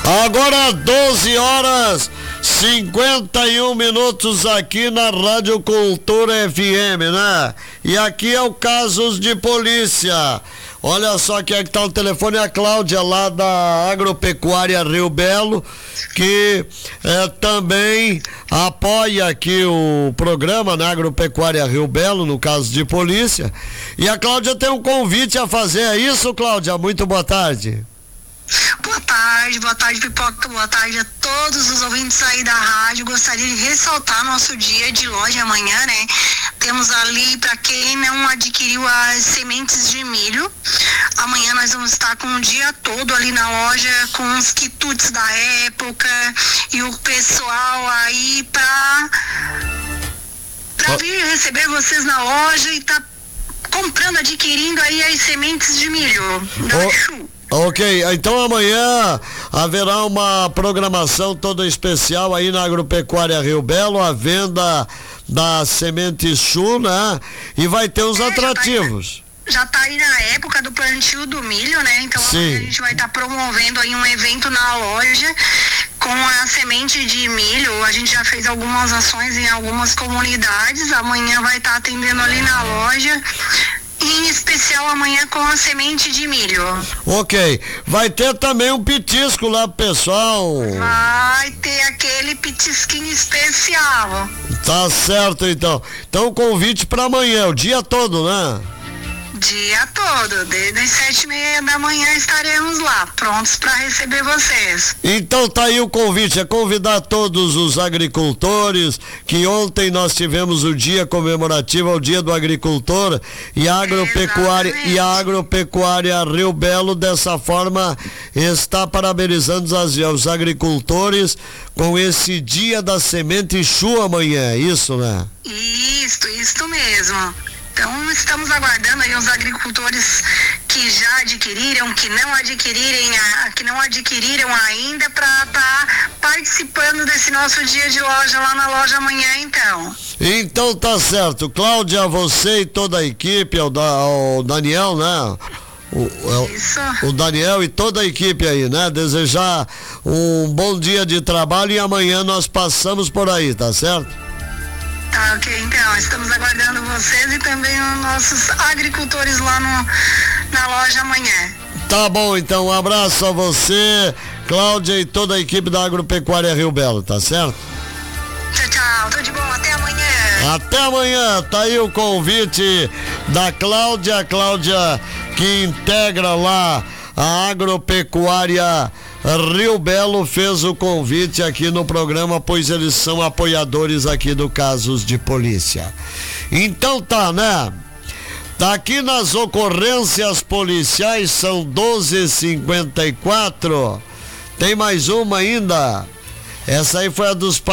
Agora 12h51 aqui na Rádio Cultura FM, né? E aqui é o Casos de Polícia. Olha só quem é que tá no telefone, é a Cláudia lá da Agropecuária Rio Belo, que também apoia aqui o programa na Agropecuária Rio Belo, no Caso de Polícia. E a Cláudia tem um convite a fazer, é isso, Cláudia? Muito boa tarde. Boa tarde, Pipoca, boa tarde a todos os ouvintes aí da rádio. Gostaria de ressaltar nosso dia de loja amanhã, né? Temos ali, para quem não adquiriu as sementes de milho, amanhã nós vamos estar com o dia todo ali na loja, com os quitutes da época e o pessoal aí pra vir receber vocês na loja e tá comprando, adquirindo aí as sementes de milho da Chu. Ok, então amanhã haverá uma programação toda especial aí na Agropecuária Rio Belo, a venda da semente Chu, né? E vai ter uns atrativos. Já tá aí na época do plantio do milho, né? Então a gente vai estar promovendo aí um evento na loja com a semente de milho. A gente já fez algumas ações em algumas comunidades, amanhã vai estar atendendo ali na loja. Em especial amanhã com a semente de milho. Ok, vai ter também um petisco lá, pessoal. Vai ter aquele petisquinho especial. Tá certo, então. Então o convite para amanhã, o dia todo, né? Dia todo, desde as 7h30 da manhã estaremos lá, prontos para receber vocês. Então tá aí o convite, é convidar todos os agricultores, que ontem nós tivemos o dia comemorativo ao Dia do Agricultor, e a Agropecuária Rio Belo dessa forma está parabenizando os agricultores com esse Dia da Semente Chu amanhã, é isso, né? Isso mesmo. Então estamos aguardando aí os agricultores que já adquiriram, que não adquiriram ainda, para estar participando desse nosso dia de loja lá na loja amanhã, então. Então tá certo, Cláudia, você e toda a equipe, o Daniel, né? O Daniel e toda a equipe aí, né? Desejar um bom dia de trabalho e amanhã nós passamos por aí, tá certo? Tá, ok, então, estamos aguardando vocês e também os nossos agricultores lá na loja amanhã. Tá bom, então, um abraço a você, Cláudia e toda a equipe da Agropecuária Rio Belo, tá certo? Tchau, tudo de bom, até amanhã. Até amanhã, tá aí o convite da Cláudia, que integra lá a Agropecuária Rio Belo, fez o convite aqui no programa, pois eles são apoiadores aqui do Casos de Polícia. Então tá, né? Tá aqui nas ocorrências policiais, são 12h54. Tem mais uma ainda. Essa aí foi a dos